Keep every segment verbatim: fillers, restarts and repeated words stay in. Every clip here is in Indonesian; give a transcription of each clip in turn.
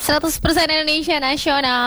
seratus persen Indonesia Nasional.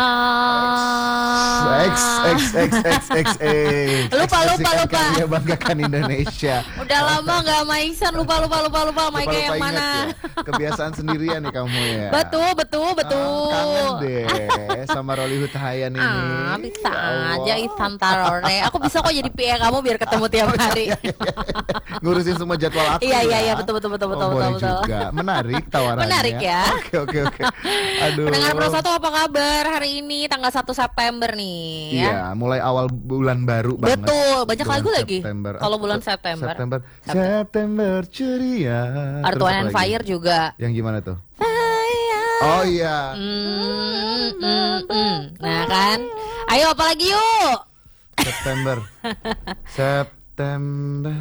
X X X X X X. Lupa lupa lupa. Ya banggakan Indonesia. Udah lama nggak main Iksan, lupa lupa lupa lupa main Lupa-lupa yang ingat mana. ya. Kebiasaan sendirian nih kamu ya. Betul betul betul. Ah, kangen deh sama Rolly Hutahayan ini. Ah, bisa Ya Allah. aja Iksan Tarore. Aku bisa kok jadi P A kamu biar ketemu tiap hari. Ngurusin semua jadwal aku. Iya iya ya. iya betul betul betul Oh, betul boleh betul. juga. Menarik tawarannya. Menarik ya. Oke oke oke. Aduh. Pendengar Pro Satu apa kabar hari ini tanggal satu September nih ya? Iya, mulai awal bulan baru banget. Betul, banyak Bulan lagu lagi. September. Kalau bulan September. September. September ceria. Earth, Terus Wind apa and lagi? Fire juga. Yang gimana tuh? Fire. Oh iya. Mm, mm, mm. Nah kan, ayo apa lagi yuk? September. September.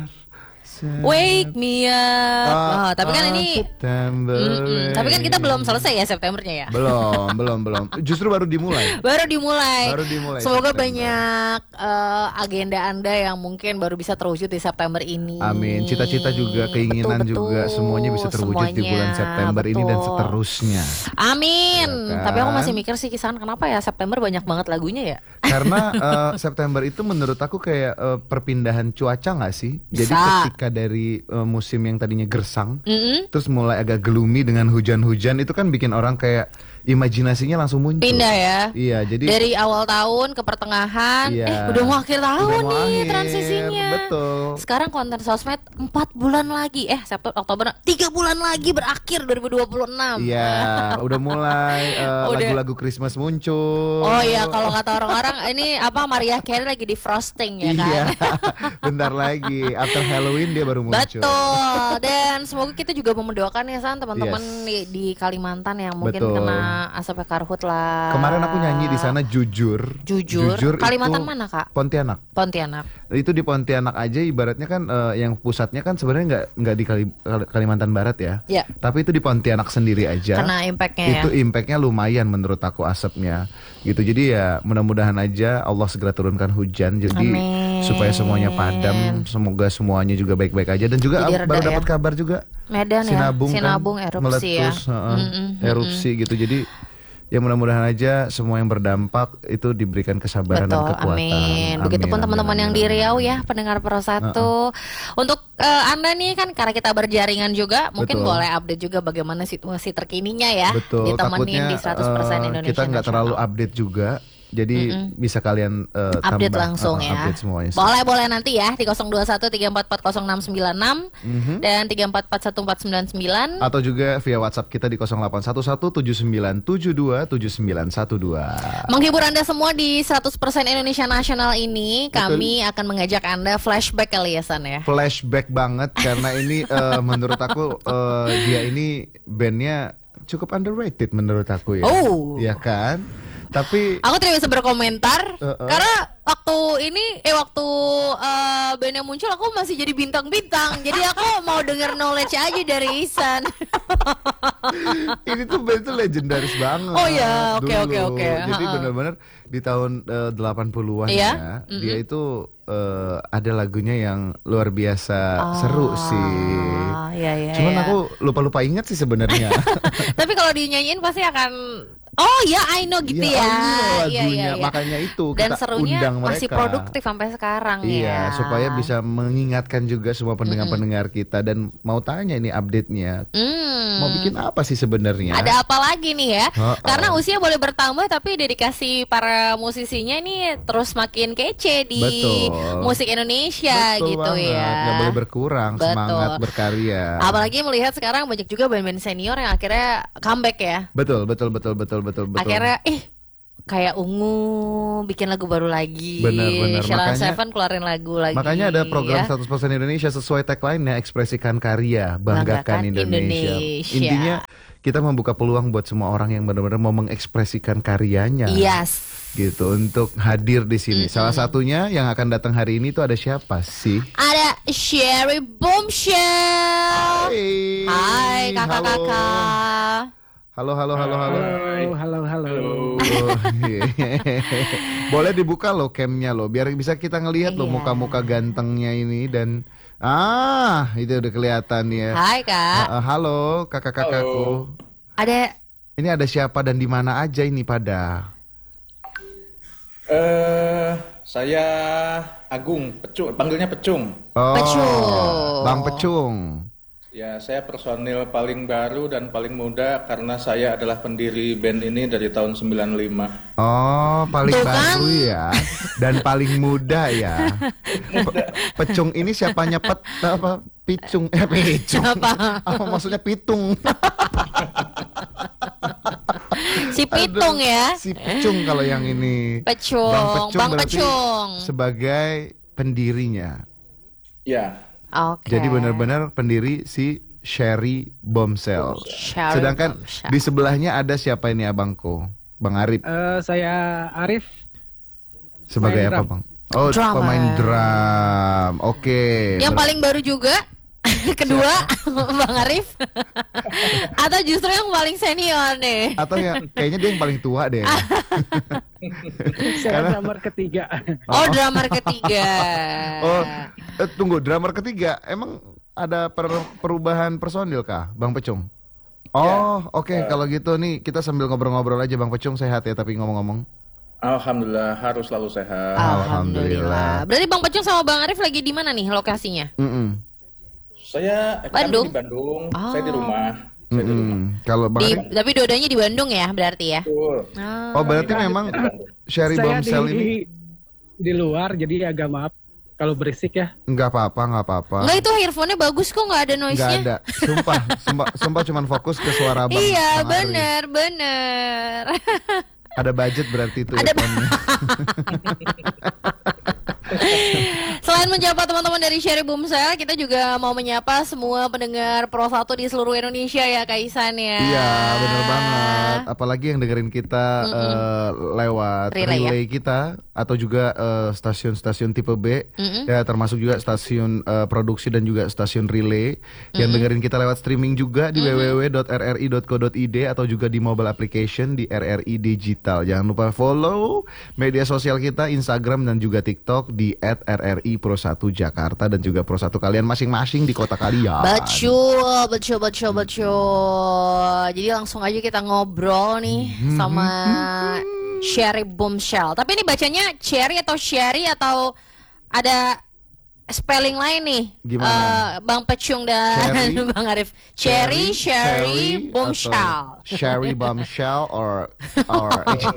Wake me up. Ah, Oh, tapi kan ah, ini, September. Mm-mm. tapi kan kita belum selesai ya Septembernya ya. Belum, belum, belum. Justru baru dimulai. Baru dimulai. Baru dimulai Semoga September. banyak eh, agenda Anda yang mungkin baru bisa terwujud di September ini. Amin. Cita-cita juga, keinginan Betul, juga, betul. semuanya bisa terwujud di bulan Semuanya, September ini dan betul. seterusnya. Amin. Ya kan? Tapi aku masih mikir sih Kisan, kenapa ya September banyak banget lagunya ya? Karena eh, September itu menurut aku kayak eh, perpindahan cuaca nggak sih? Jadi Bisa. ketika dari eh, musim yang tadinya gersang, Mm-mm. terus mulai agak gloomy dengan hujan-hujan, itu kan bikin orang kayak imajinasinya langsung muncul. Pindah ya. Iya, jadi Dari awal tahun ke pertengahan, Iya. eh udah mau akhir tahun Udah mau nih akhir, transisinya. betul. Sekarang konten sosmed empat bulan lagi, eh September, Oktober, tiga bulan lagi berakhir dua ribu dua puluh enam. Iya, udah mulai eh, Udah. lagu-lagu Christmas muncul. Oh iya, kalau kata orang-orang ini apa Mariah Carey lagi di frosting ya kan? Iya, bentar lagi after Halloween dia baru muncul. Betul. Dan semoga kita juga mau mendoakan ya San teman-teman Yes. di, di Kalimantan yang mungkin Betul. kena asap karhut lah. Kemarin aku nyanyi di sana jujur. Jujur. Kalimantan itu mana, Kak? Pontianak. Pontianak. Itu di Pontianak aja ibaratnya kan eh, yang pusatnya kan sebenarnya nggak nggak di Kali- Kalimantan Barat ya. Ya. Tapi itu di Pontianak sendiri aja. Karena impactnya itu ya. impactnya lumayan menurut aku asapnya gitu. Jadi ya mudah-mudahan aja Allah segera turunkan hujan jadi Amin. supaya semuanya padam. Semoga semuanya juga baik-baik aja dan juga Jadi ah, reda baru ya. dapat kabar juga Medan Sinabung, ya. kan, Sinabung erupsi ya. meletus, heeh, Mm-mm, mm-mm. erupsi gitu. Jadi ya mudah-mudahan aja semua yang berdampak itu diberikan kesabaran dan Betul, kekuatan. amin. Begitupun Amin, teman-teman amin, yang amin, di amin. Riau ya, pendengar Pro Satu. Untuk eh, Anda nih kan karena kita berjaringan juga, mungkin Betul. boleh update juga bagaimana situasi terkininya ya. Betul, Ditemenin takutnya di seratus persen eh, Indonesia kita nggak terlalu Nasional. update juga. Jadi bisa kalian eh, Update tambah, langsung eh, ya. update semuanya. Boleh boleh nanti ya di nol dua satu tiga empat empat nol enam sembilan enam Mhm. dan tiga empat empat satu empat sembilan sembilan. Atau juga via WhatsApp kita di nol delapan satu satu tujuh sembilan tujuh dua tujuh sembilan satu dua. Menghibur Anda semua di seratus persen Indonesia Nasional ini, kami akan mengajak Anda flashback kali ya San ya. Flashback banget karena ini eh, menurut aku eh, dia ini bandnya cukup underrated menurut aku ya. Oh. Ya kan? Tapi Aku tidak bisa berkomentar Uh-uh. karena waktu ini eh waktu eh, bandnya muncul aku masih jadi bintang-bintang. Jadi aku mau denger knowledge aja dari Isan. ini tuh band tuh legendaris banget. Oh ya, oke, dulu. oke, oke. Jadi Ha-ha. benar-benar di tahun eh, delapan puluhan Iya? ya, dia itu eh, ada lagunya yang luar biasa seru sih. Ah, iya, iya, Cuman iya. aku lupa-lupa ingat sih sebenarnya. Tapi kalau dinyanyiin pasti akan oh ya I know gitu ya. Ya, I know Iya, lagunya. iya, iya. Makanya itu Dan kita serunya undang mereka. masih produktif sampai sekarang ya. Iya, supaya bisa mengingatkan juga semua pendengar-pendengar kita dan mau tanya ini update-nya. Hmm. Mau bikin apa sih sebenarnya? Ada apa lagi nih ya? Oh, oh. Karena usia boleh bertambah tapi dedikasi para musisinya ini terus makin kece di Betul. musik Indonesia Betul gitu banget. ya. Nggak boleh berkurang Betul. semangat berkarya. Apalagi melihat sekarang banyak juga band-band senior yang akhirnya comeback ya. Betul, betul, betul, betul, betul, betul. Akhirnya ih kayak Ungu bikin lagu baru lagi. Bener, bener. Sheila Makanya- Seven keluarin lagu lagi. Makanya ada program ya. seratus persen Indonesia sesuai tagline-nya, ekspresikan karya, banggakan, Banggakan Indonesia. Indonesia. Intinya kita membuka peluang buat semua orang yang benar-benar mau mengekspresikan karyanya. Yes. Gitu untuk hadir di sini. Salah satunya yang akan datang hari ini tuh ada siapa sih? Ada Sherry Boomshell. Hai. Hai Halo. kakak-kakak. Halo, halo, halo, halo. Halo, halo, halo. Oh, iya. Boleh dibuka loh camnya loh, biar bisa kita ngelihat loh Iya. muka-muka gantengnya ini dan ah itu udah kelihatan ya. Hai kak. Ah, ah, halo kakak-kakakku. Ada Ini ada siapa dan di mana aja ini pada? Eh, saya Agung, Pecung, panggilnya Pecung. Oh, Pecung. Bang Pecung. Ya, saya personil paling baru dan paling muda karena saya adalah pendiri band ini dari tahun sembilan puluh lima. Oh, paling Tuh kan? baru ya. Dan paling muda ya. Pe- Pecung ini siapanya pet apa? Picung eh Picung. Apa? Apa maksudnya pitung? Si Pitung Aduh, ya. Si Pecung kalau yang ini. Pecung, Bang Pecung Bang berarti Pecung. sebagai pendirinya. Ya, Oke. Jadi benar-benar pendiri si Sherry Bombshell. Sherry Sedangkan Bombshell. di sebelahnya ada siapa ini abangku? Bang Arif. Eh, saya Arif. Sebagai Pemain apa drum. bang? Oh, Drummer. pemain drum. Oke. Yang Ber- paling baru juga kedua Bang Arif. Atau justru yang paling senior nih? Atau ya kayaknya dia yang paling tua deh. Saya Karena- drummer ketiga. Oh, drummer ketiga. Oh, eh, tunggu, drummer ketiga. Emang ada per- perubahan personil kah, Bang Pecung? Oh, oke. Kalau gitu nih kita sambil ngobrol-ngobrol aja, Bang Pecung. Sehat ya, tapi ngomong-ngomong. alhamdulillah harus selalu sehat. Alhamdulillah. Berarti Bang Pecung sama Bang Arif lagi di mana nih lokasinya? Mm-mm. Saya eh, kami Bandung? di Bandung, Oh. saya di rumah. Saya di rumah. Mm-mm. Kalau Bang Di, Arif, tapi dua-duanya di Bandung ya berarti ya? Betul. oh berarti memang Sherry Saya Bombshell di, ini di luar, jadi agak maaf kalau berisik ya. nggak apa-apa, nggak apa-apa. Enggak, itu earphone-nya bagus kok, nggak ada Nggak noise-nya. ada. Sumpah, sumpah, sumpah cuman fokus ke suara Bang. Iya, Bang Arif. bener, bener. Ada budget berarti itu Ada earphone-nya. Selain menyapa teman-teman dari Sherry Bombshell, kita juga mau menyapa semua pendengar Pro satu di seluruh Indonesia ya, Kak Isan ya. Iya, bener banget. Apalagi yang dengerin kita eh, lewat Relay relay, ya? kita atau juga eh, stasiun-stasiun tipe B, Mm-mm. ya termasuk juga stasiun eh, produksi dan juga stasiun relay. Yang dengerin kita lewat streaming juga di w w w dot r r i dot co dot i d atau juga di mobile application di R R I Digital. Jangan lupa follow media sosial kita, Instagram dan juga TikTok di at r r i pro satu Jakarta dan juga Pro satu kalian masing-masing di kota kalian. Betul, betul, betul, betul. Jadi langsung aja kita ngobrol nih sama Sherry Bombshell. Tapi ini bacanya Cherry atau Sherry atau ada spelling lain nih? Gimana? Eh, Bang Pecung dan Cherry? Bang Arif. Cherry, Sherry, atau Bombshell. Sherry Bombshell or or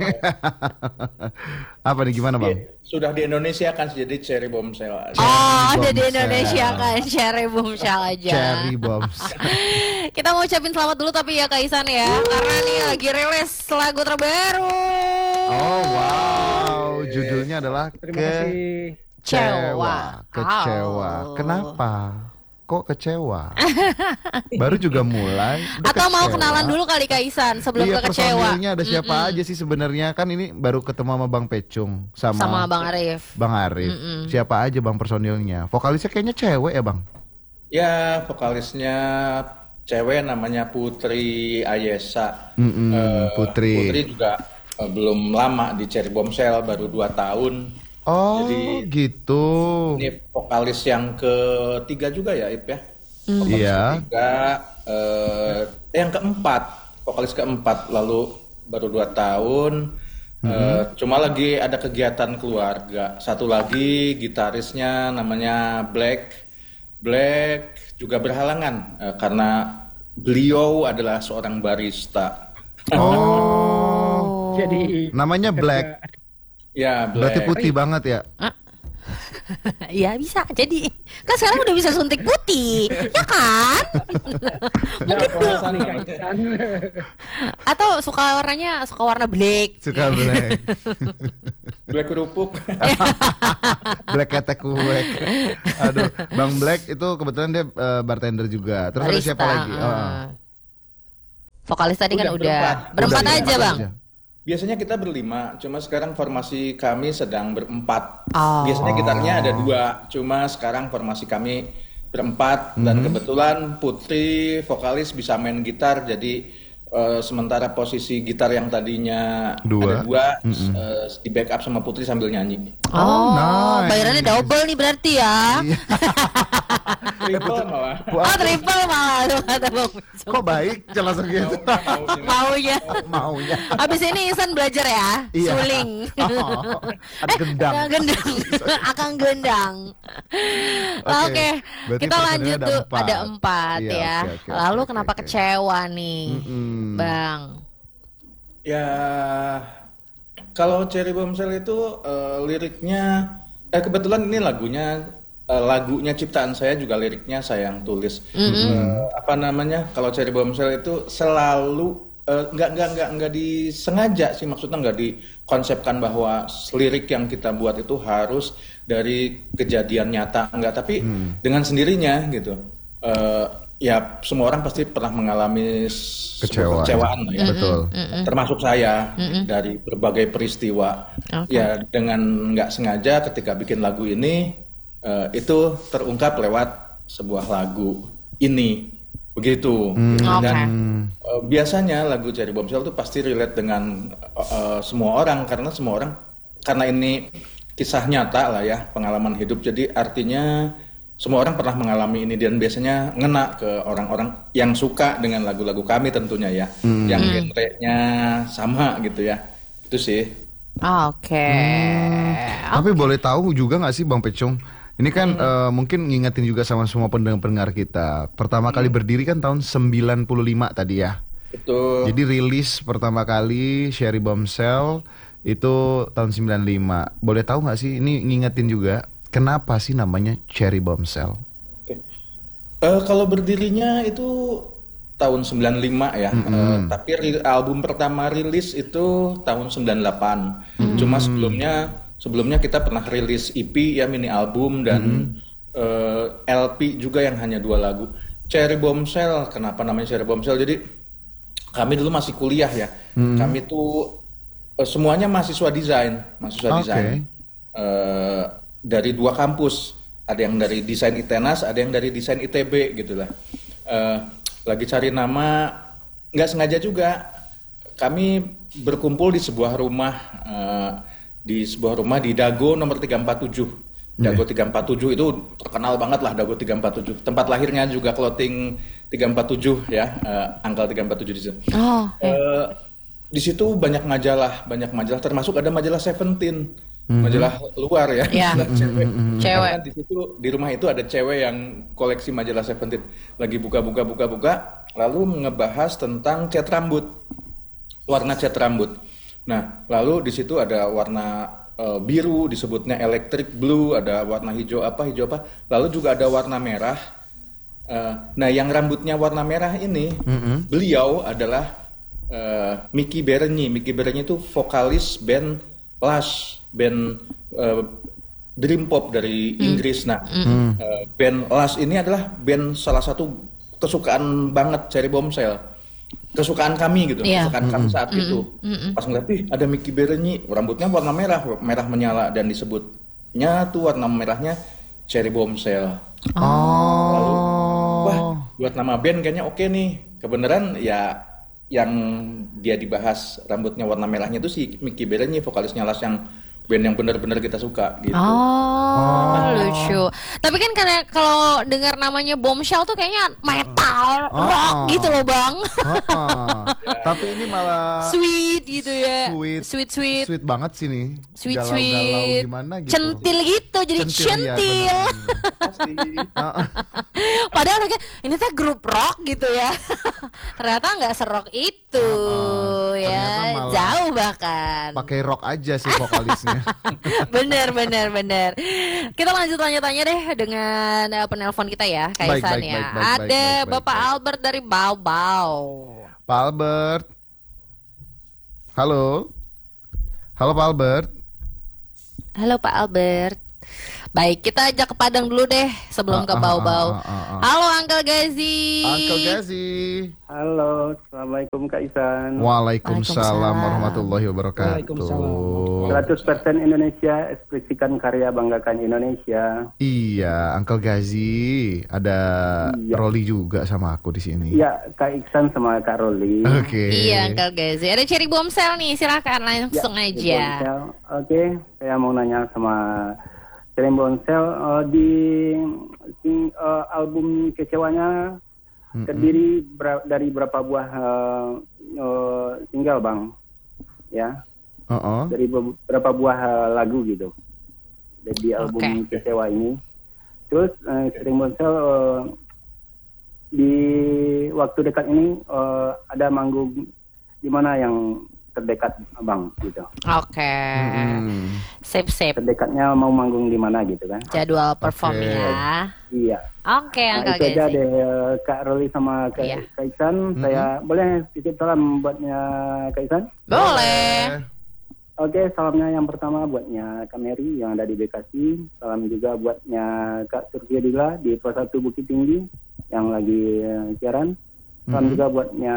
apa nih gimana bang? Iya, sudah di Indonesia kan jadi Cherry Bombshell aja. Oh, ada di Bombshell. Indonesia kan Cherry Bombshell aja. Cherry Bombshell. Kita mau ucapin selamat dulu tapi ya Kak Isan ya, karena nih lagi rilis lagu terbaru. Oh wow, judulnya adalah Terima kasih. Kecewa. Kecewa. Oh. Kenapa? Kok kecewa? Baru juga mulai. udah Atau mau kecewa. kenalan dulu kali Kak Isan sebelum Iya, ke kecewa. personilnya ada siapa aja sih sebenarnya? Kan ini baru ketemu sama Bang Pecung sama, Sama Bang Arif. Bang Arif. Siapa aja Bang personilnya? Vokalisnya kayaknya cewek ya Bang? Ya, vokalisnya cewek namanya Putri Ayesa. Mm-mm, Eh, Putri. Putri juga eh, belum lama di Cherry Bombshell, baru dua tahun. Oh Jadi- gitu. Ini vokalis yang ketiga juga ya, Ip ya? Vokalis Iya. ketiga, eh, eh, yang keempat, vokalis keempat, lalu baru dua tahun. Eh, cuma lagi ada kegiatan keluarga. Satu lagi gitarisnya namanya Black. Black juga berhalangan eh, karena beliau adalah seorang barista. Oh. Jadi Namanya Black. Ya, Black. Berarti putih banget ya. Ya bisa jadi. Kan sekarang udah bisa suntik putih, ya kan? Ya, pembahasan nih, Kak namanya. Isan. Atau suka warnanya suka warna black. Suka Black. Black kerupuk. Black ketek kuek. Aduh, Bang Black itu kebetulan dia eh, bartender juga. Terus ada Barista, siapa lagi? eh. Oh. Vokalis tadi kan Udah, udah berempat. berempat Udah, aja berempat Bang. aja. Biasanya kita berlima, cuma sekarang formasi kami sedang berempat. Oh. Biasanya gitarnya ada dua, cuma sekarang formasi kami berempat. Mhm. Dan kebetulan Putri vokalis bisa main gitar, jadi eh, sementara posisi gitar yang tadinya Dua. ada dua, eh, di backup sama Putri sambil nyanyi. Oh, nice. bayarannya double nih berarti ya. Iya. triple malah. Oh triple malah tuh kata Bang Ucok. Kok baik langsung gitu. Maunya. Maunya. Habis ini Ihsan belajar ya, Iya. suling. Oh, ada gendang. Ada gendang. Akan gendang. Oke, berarti kita personilnya lanjut ada tuh. empat. Ada empat Iya, ya. oke, oke, Lalu oke, kenapa oke. kecewa nih, Mm-mm. Bang? Ya, kalau Cherry Bombshell itu eh, liriknya, eh kebetulan ini lagunya, eh, lagunya ciptaan saya juga liriknya saya yang tulis. Eh, apa namanya? Kalau Cherry Bombshell itu selalu eh, nggak nggak nggak nggak disengaja sih, maksudnya nggak dikonsepkan bahwa lirik yang kita buat itu harus dari kejadian nyata, nggak, tapi dengan sendirinya gitu. Eh, ya semua orang pasti pernah mengalami sebuah Kecewa. kekecewaan lah ya. Betul. Termasuk saya dari berbagai peristiwa. Oke. Ya dengan nggak sengaja ketika bikin lagu ini eh, itu terungkap lewat sebuah lagu ini begitu. Gitu. Oke. Dan eh, biasanya lagu Cherry Bombshell itu pasti relate dengan eh, semua orang, karena semua orang, karena ini kisah nyata lah ya, pengalaman hidup, jadi artinya semua orang pernah mengalami ini, dan biasanya ngena ke orang-orang yang suka dengan lagu-lagu kami tentunya ya, yang genre-nya sama gitu ya, itu sih. Oke. Tapi boleh tahu juga nggak sih Bang Pecung? Ini kan eh, mungkin ngingetin juga sama semua pendengar-pendengar kita. Pertama kali berdiri kan tahun sembilan puluh lima tadi ya. Betul. Jadi rilis pertama kali Cherry Bombshell itu tahun sembilan puluh lima. Boleh tahu nggak sih, ini ngingetin juga, kenapa sih namanya Cherry Bombshell? Oke. Eh, kalau berdirinya itu tahun sembilan puluh lima ya, Eh, tapi ri- album pertama rilis itu tahun sembilan puluh delapan. Cuma sebelumnya sebelumnya kita pernah rilis E P ya, mini album, dan eh, L P juga yang hanya dua lagu. Cherry Bombshell, kenapa namanya Cherry Bombshell? Jadi kami dulu masih kuliah ya, kami tuh eh, semuanya mahasiswa desain, mahasiswa Oke. desain. Eh, dari dua kampus, ada yang dari desain ITENAS, ada yang dari desain I T B gitu lah. Eh, lagi cari nama, nggak sengaja juga kami berkumpul di sebuah rumah, eh, di sebuah rumah di Dago nomor tiga empat tujuh. Dago tiga empat tujuh itu terkenal banget lah, Dago tiga empat tujuh. Tempat lahirnya juga clothing tiga empat tujuh ya, eh, angkal tiga empat tujuh di situ. Oh. Eh, di situ banyak majalah, banyak majalah, termasuk ada majalah Seventeen, majalah luar ya, Iya. majalah cewek. Cewek. Karena di situ, di rumah itu ada cewek yang koleksi majalah Seventeen, lagi buka-buka buka-buka, lalu ngebahas tentang cat rambut, warna cat rambut. Nah, lalu di situ ada warna eh, biru, disebutnya electric blue, ada warna hijau apa, hijau apa, lalu juga ada warna merah. Eh, nah, yang rambutnya warna merah ini, beliau adalah eh, Mickey Berenyi. Mickey Berenyi itu vokalis band Lush, band eh, Dream Pop dari Inggris. Nah, eh, band Lush ini adalah band salah satu kesukaan banget Cherry Bombshell. Kesukaan kami gitu, Iya. kesukaan kami saat itu. Pas ngeliat, ih ada Mickey Berenyi, rambutnya warna merah, merah menyala, dan disebutnya tuh warna merahnya Cherry Bombshell. Oh. Wah, buat nama band kayaknya oke nih. Kebenaran ya, yang dia dibahas rambutnya warna merahnya itu si Mickey Berenyi, vokalisnya Lush, yang band yang benar-benar kita suka gitu. Oh, lucu. Tapi kan karena kalau dengar namanya Bombshell tuh kayaknya metal, Oh. rock gitu loh, Bang. Heeh. Tapi ini malah Sweet gitu ya. sweet, Sweet sweet. sweet banget sih nih. Sweet Galau-galau sweet. gimana gitu. Centil gitu, jadi Centil, centil. ya, Pasti. Heeh. Padahal kayak ini tuh grup rock gitu ya. Ternyata nggak serok itu Uh-uh. ya. Ternyata malah Jauh bahkan. Pakai rock aja sih vokalisnya. bener bener bener. Kita lanjut tanya-tanya deh dengan uh, penelpon kita ya, Baik, Kaisan baik, ya. baik, baik, Ada baik, baik, Bapak baik. Albert dari Bau Bau. Pak Albert. Halo. Halo Pak Albert. Halo Pak Albert. Baik, kita ajak ke Padang dulu deh sebelum Ah, ke ah, Bau ah, Bau. ah, ah, ah. Halo Uncle Gazi. Uncle Gazi. Halo, Assalamualaikum Kak Isan. Waalaikumsalam warahmatullahi wabarakatuh. Waalaikumsalam. seratus persen Indonesia, ekspresikan karya, banggakan Indonesia. Iya, Uncle Gazi. Ada Iya. Rolly juga sama aku di sini. Ya, Kak Iksan sama Kak Roli. Oke. Iya Uncle Gazi. Ada Cherry Bombshell nih, silakan langsung Ya, aja. Bombshell. Oke, saya mau nanya sama Cherry Bombshell. eh, di sing, uh, album Kecewanya Mm-mm. terdiri ber- dari berapa buah uh, uh, single bang, ya, Oh, oh. dari beberapa buah uh, lagu gitu, di album Oke. Kecewa ini. Terus uh, Sharing Bonsel uh, di waktu dekat ini uh, ada manggung di mana yang terdekat bang gitu. Oke. Mm-mm. Sip sip. Terdekatnya mau manggung di mana gitu kan? Jadwal perform Oke. ya. Iya. Oke, Nah, Uncle itu aja Gezi. deh eh, Kak Roli sama Kak Iya. Kak Isan. Saya boleh titip salam buatnya Kak Isan? Boleh. Oke, salamnya yang pertama buatnya Kak Mary yang ada di Bekasi. Salam juga buatnya Kak Surya Dila di Pro satu Bukit Tinggi yang lagi eh, siaran. Salam Mhm. juga buatnya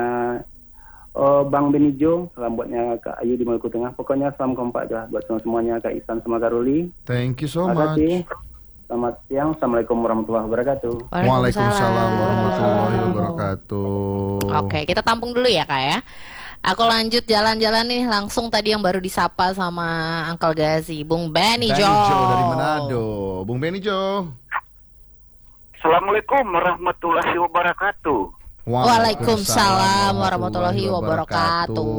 oh, Bang Benijo. Salam buatnya Kak Ayu di Maluku Tengah. Pokoknya salam kompak lah buat semua-semuanya Kak Isan sama Kak Roli. Thank you so Terima much. kasih. Selamat siang. Assalamualaikum warahmatullahi wabarakatuh. Waalaikumsalam warahmatullahi wabarakatuh. Oke, kita tampung dulu ya Kak ya. Aku lanjut jalan-jalan nih langsung tadi yang baru disapa sama Uncle Gazi, Bung Benny Benny Jo. Jo dari Manado. Bung Benny Jo. Assalamualaikum warahmatullahi wabarakatuh. Waalaikumsalam warahmatullahi wabarakatuh.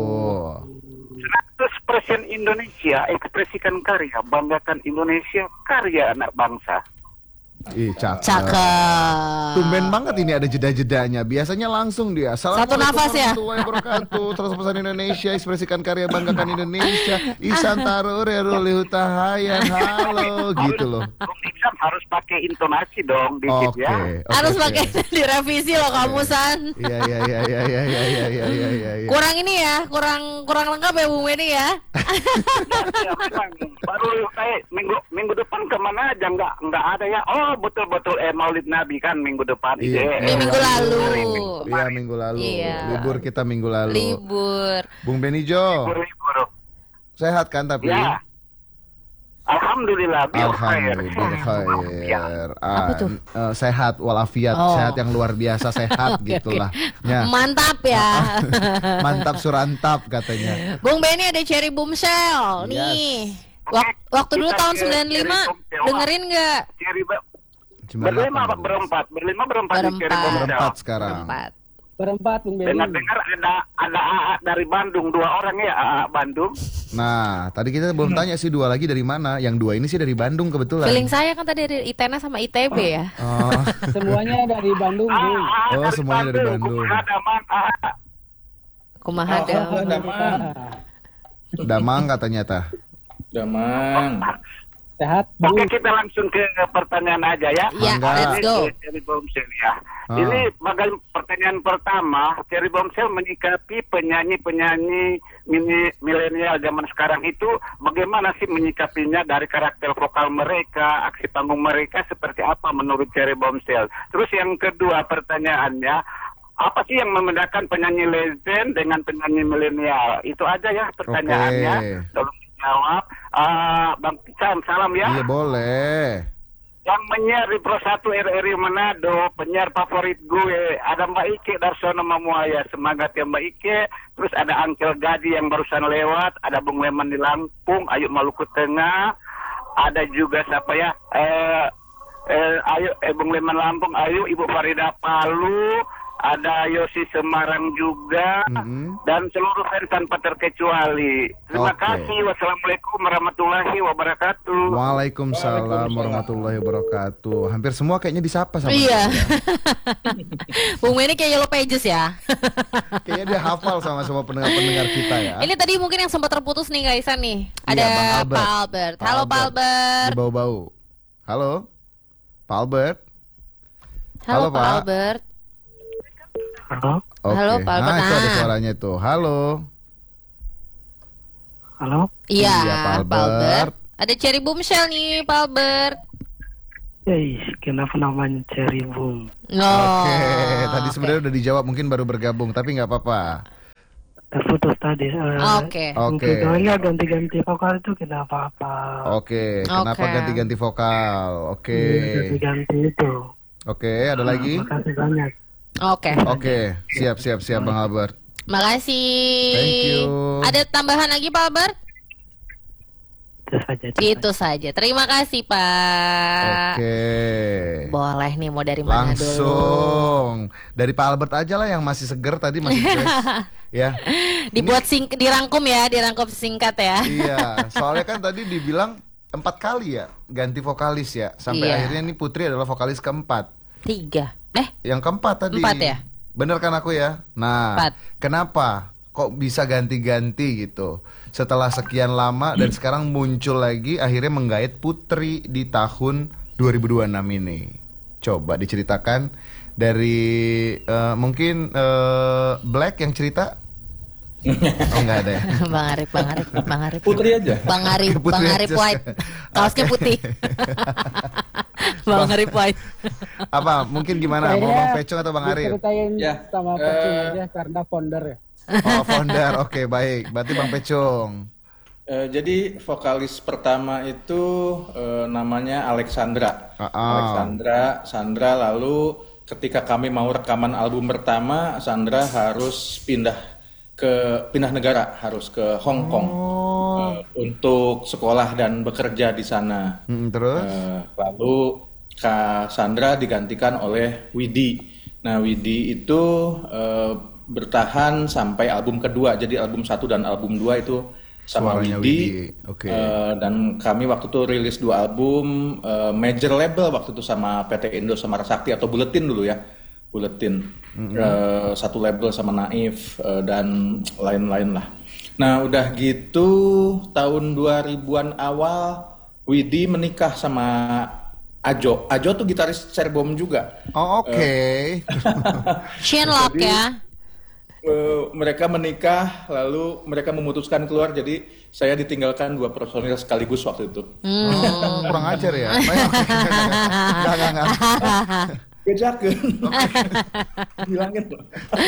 seratus persen Indonesia, ekspresikan karya, banggakan Indonesia, karya anak bangsa. Ih, cakep. Cakep. Tumben banget ini ada jeda-jedanya. Biasanya langsung dia. Satu nafas ya. Warahmatullahi wabarakatuh. Terus pesan Indonesia, ekspresikan karya, banggakan Indonesia. Isan Taro Reruli Hutahayan. Halo, gitu loh. Bung Iksan harus pakai intonasi dong dikit Oke. ya. oke, Harus oke. pakai direvisi loh kamu San. Iya, iya, iya, iya, iya, iya, iya, iya, iya, iya. Kurang ini ya, kurang kurang lengkap ya Bung Benny ya. Ya, memang. Baru kayak minggu minggu depan kemana aja nggak nggak ada ya. Oh betul-betul eh Maulid Nabi kan minggu depan. Iya. Ini minggu lalu. Iya, minggu lalu. Iya. Libur kita minggu lalu. Libur. Bung Benny Jo, Libur-libur. sehat kan tapi? Ya. Alhamdulillah. bil khair. Alhamdulillah Ya. khair. Apa Ah, tuh? eh, sehat walafiat, Oh. sehat yang luar biasa sehat Oke, gitulah. oke. Ya. Mantap ya. Mantap surantap katanya. Bung Benny ada Cherry Boomshell nih. Wak- waktu dulu Kita tahun ke sembilan puluh lima Cherry Boomshell. dengerin nggak? Cherry Bo- sembilan puluh Berlima delapan. apa berempat? Berlima berempat di Cherry Berempat. Boomshell. Berempat sekarang. Empat. Berempat Bung Benny. Dengar-dengar ada ada A A dari Bandung, dua orang ya A A Bandung. Nah, tadi kita belum tanya sih dua lagi dari mana. Yang dua ini sih dari Bandung kebetulan. Feeling saya kan tadi dari I T E N A sama I T B ya. Oh, Semuanya dari Bandung, A Bung. A Oh, semuanya dari Bandung. Ada man A A. Kumaha Oh, dong. ada Mang. Damang katanya tah. Damang. Sehat, Oke, Bung. kita langsung ke pertanyaan aja ya. Ya, Mangga. let's go. Ini Cherry Boomshell ya. Ah. Ini bagai pertanyaan pertama, Cherry Boomshell menyikapi penyanyi-penyanyi mini milenial zaman sekarang itu bagaimana sih menyikapinya dari karakter vokal mereka, aksi panggung mereka seperti apa menurut Cherry Boomshell? Terus yang kedua pertanyaannya, apa sih yang membedakan penyanyi legend dengan penyanyi milenial? Itu aja ya pertanyaannya. Oke. Tolong dijawab. Ah, Bang Pican, salam ya. Iya boleh. Yang menyiar di Pro satu R R I Manado, penyiar favorit gue, ada Mbak Ike Darsono Mamuaya, semangat ya Mbak Ike. Terus ada Angkel Gadi yang barusan lewat, ada Bung Leman di Lampung, Ayu Maluku Tengah, ada juga siapa ya, eh, eh, Ayu, eh, Bung Leman Lampung, Ayu, Ibu Farida Palu, ada Yosi Semarang juga, Mm-mm. dan seluruh fans tanpa terkecuali. Terima Oke. kasih, wassalamualaikum warahmatullahi wabarakatuh. Waalaikumsalam warahmatullahi wabarakatuh. Hampir semua kayaknya disapa sama Iya. dia. Bung Benny kayak Yellow Pages ya. Kayaknya dia hafal sama semua pendengar-pendengar kita ya. Ini tadi mungkin yang sempat terputus nih Kak Isan nih. Iya, Ada Bang Albert. Pak Albert. Pak Halo Pak Albert. Albert. Di bau-bau. Halo, Pak Albert. Halo Halo, Pak Pak. Albert. Halo, Oke. Halo, Pak Albert. Nah, itu ada Nah. suaranya tuh. Halo. halo. Iya, Iya, Pak Pak Albert. Albert. Ada Cherry Boomshell nih Pak Albert. Hey, kenapa namanya Cherry Boom? Oh, Oke, tadi sebenarnya udah dijawab, mungkin baru bergabung, tapi nggak apa-apa. Terputus tadi. Oke. Oke. ganti-ganti vokal itu kenapa apa? Oke, kenapa Oke. ganti-ganti vokal? Oke. Ganti itu. Oke, ada lagi? Makasih banyak. Oke. Oke, siap siap siap Bang Albert. Makasih. Thank you. Ada tambahan lagi Pak Albert? Itu saja. Itu saja. Terima kasih Pak. Oke. Boleh nih mau dari mana dulu? Langsung dari Pak Albert aja lah yang masih seger tadi masih fresh. Ya. Dibuat sing dirangkum ya, dirangkum singkat ya. Iya, soalnya kan tadi dibilang empat kali ya ganti vokalis ya. Sampai Iya. akhirnya nih Putri adalah vokalis keempat. Tiga. Eh, Yang keempat tadi. Empat ya? Bener kan aku ya? Nah, Empat. kenapa kok bisa ganti-ganti gitu? Setelah sekian lama dan sekarang muncul lagi akhirnya menggait Putri di tahun dua ribu dua puluh enam ini. Coba diceritakan dari eh, mungkin eh, Black yang cerita. Oh enggak ada ya. Bang Arif, Bang Arif, Bang Arif. Putri aja. Bang Arif, Putri Bang Arif aja. White. Kaosnya putih. Bang Arif White. Apa? Mungkin gimana? Mau Bang Pecong atau Bang Arif? Ceritain Ya, sama eh, Pecung aja karena founder ya. Oh, founder. Oke, baik. Berarti Bang Pecong. Eh, jadi vokalis pertama itu eh, namanya Alexandra. Ah, ah. Alexandra, Sandra. Lalu ketika kami mau rekaman album pertama, Sandra harus pindah ke pindah negara, harus ke Hong Kong eh, untuk sekolah dan bekerja di sana. Hmm, terus? Eh, lalu Kak Sandra digantikan oleh Widi. Nah, Widi itu eh, bertahan sampai album kedua. Jadi album satu dan album dua itu sama Suaranya Widi. Widi, oke. Eh, dan kami waktu itu rilis dua album eh, major label waktu itu sama P T Indo Samara Sakti atau Buletin dulu ya. Buletin. Eh, satu label sama Naif eh, dan lain-lain lah. Nah, udah gitu tahun dua ribuan awal Widi menikah sama Ajo. Ajo tuh gitaris Cerbom juga. Oh, oke. Shenlock ya. Eh, mereka menikah, lalu mereka memutuskan keluar, jadi saya ditinggalkan dua personil sekaligus waktu itu. Oh, kurang ajar ya. Enggak, enggak, enggak. Bejakeun. Bilangin loh.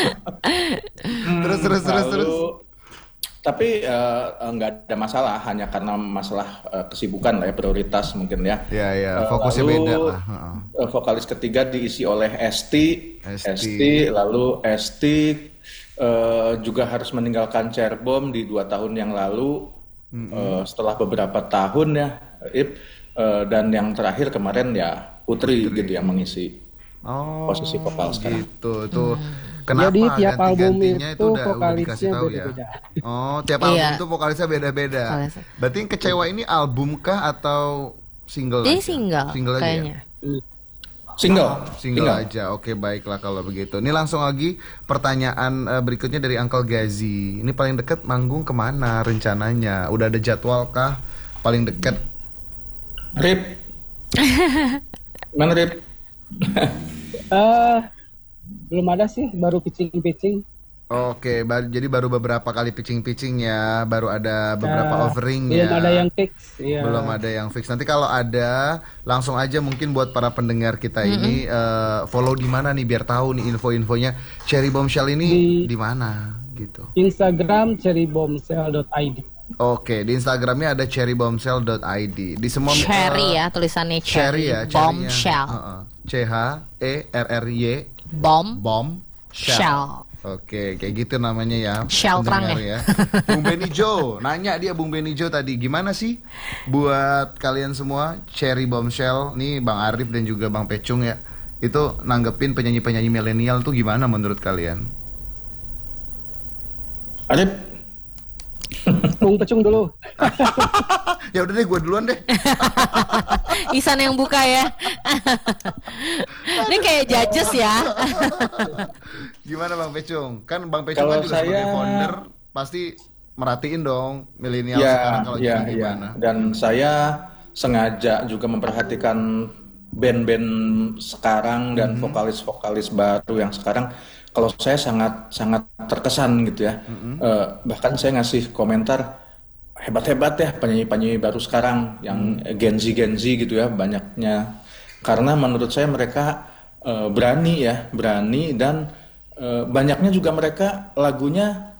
Terus, terus, terus, terus. Lalu, tapi eh, nggak ada masalah, hanya karena masalah eh, kesibukan lah ya, prioritas mungkin ya. Ya, ya, Eh, fokusnya lalu, beda lah. Heeh. eh, vokalis ketiga diisi oleh Esti, Esti. Esti, lalu Esti eh, juga harus meninggalkan Cerbom di dua tahun yang lalu. Eh, setelah beberapa tahun ya, Ip, eh, dan yang terakhir kemarin ya Putri, gitu yang mengisi Oh, posisi vokal sekarang. gitu tuh. Kenapa Jadi tiap album ganti-gantinya itu udah, udah vokalisnya dikasih tahu ya? beda-beda. Oh, tiap album Iya. itu vokalisnya beda-beda. Vokalisnya. Berarti yang kecewa ini album kah atau single? Jadi aja? single, Single aja ya? kayaknya. Single, Single aja, oke baiklah kalau begitu. Ini langsung lagi pertanyaan eh, berikutnya dari Uncle Gazi. Ini paling dekat manggung kemana rencananya? Udah ada jadwal kah? Paling dekat? Rip. Mana Rip? Eh, belum ada sih, baru pitching-pitching. Oke, ba- jadi baru beberapa kali pitching-pitching ya, baru ada beberapa Eh, offering belum ya. ada yang fix. Iya. Belum ada yang fix. Nanti kalau ada, langsung aja mungkin buat para pendengar kita ini eh, follow di mana nih biar tahu nih info-infonya. Cherry Bombshell ini Di- di mana gitu. Instagram cherrybombshell dot i d. Oke, di Instagramnya ada cherrybombshell dot i d. Di semua Cherry eh, ya, tulisannya Cherry cherry. ya, cherry-nya. Bombshell. Heeh. C H E R R Y Bomb. Bomb Shell. Oke, kayak gitu namanya ya. Shell pendengar kerangnya. ya. Bung Benny Joe, nanya dia Bung Benny Joe tadi gimana sih buat kalian semua Cherry Bombshell nih Bang Arif dan juga Bang Pecung ya. Itu nanggepin penyanyi-penyanyi milenial tuh gimana menurut kalian? Arif, Bung Pecung dulu. Ya udah deh gue duluan deh. Isan yang buka ya. Ini kayak judges ya. Gimana Bang Pecung? Kan Bang Pecung Kalau kan juga sebagai saya- founder pasti merhatiin dong milenial ya, sekarang kalau ya, jadi ya. gimana. Dan saya sengaja juga memperhatikan band-band sekarang dan vokalis-vokalis baru yang sekarang. Kalau saya sangat sangat terkesan gitu ya. Eh, bahkan saya ngasih komentar hebat-hebat ya penyanyi-penyanyi baru sekarang yang Gen Z Gen Z gitu ya banyaknya. Karena menurut saya mereka eh, berani ya, berani dan eh, banyaknya juga mereka lagunya